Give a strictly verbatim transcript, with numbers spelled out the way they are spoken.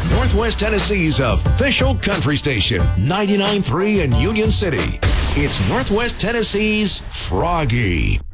Northwest Tennessee's official country station, ninety-nine point three in Union City. It's Northwest Tennessee's Froggy.